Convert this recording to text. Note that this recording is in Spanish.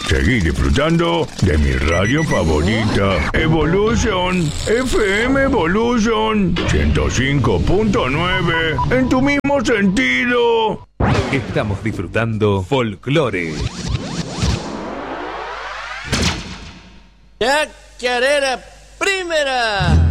Seguí disfrutando de mi radio favorita, Evolution, FM Evolution 105.9, en tu mismo sentido. Estamos disfrutando folclore. Chacarera primera.